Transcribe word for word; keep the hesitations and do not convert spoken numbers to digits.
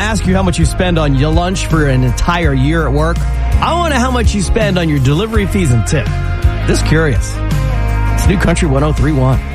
ask you how much you spend on your lunch for an entire year at work. I want to know how much you spend on your delivery fees and tip. Just curious. It's New Country one oh three point one.